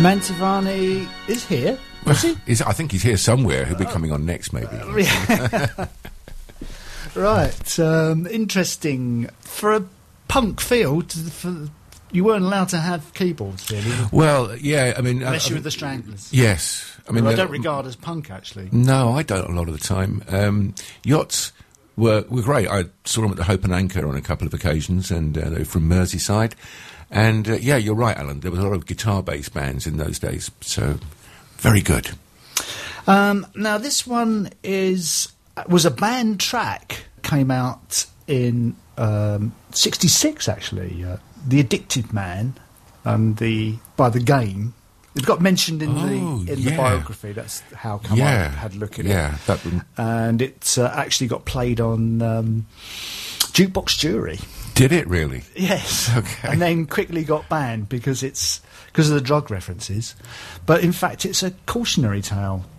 Mantovani is here, is he? I think he's here somewhere. He'll be coming on next, maybe. Right. Interesting. For a punk field, you weren't allowed to have keyboards, really. Well, yeah, I mean... Unless you were the Stranglers. Yes. I mean, I don't regard as punk, actually. No, I don't a lot of the time. Yachts were great. I saw them at the Hope and Anchor on a couple of occasions, and they were from Merseyside. And, yeah, you're right, Alan. There was a lot of guitar-based bands in those days, so very good. Now, this one was a band track, came out in 66, actually. The Addicted Man by The Game. It got mentioned in the biography. That's how come I had a look at it. And it actually got played on Jukebox Jury. Did it really? Yes. Okay. And then quickly got banned because of the drug references. But in fact, it's a cautionary tale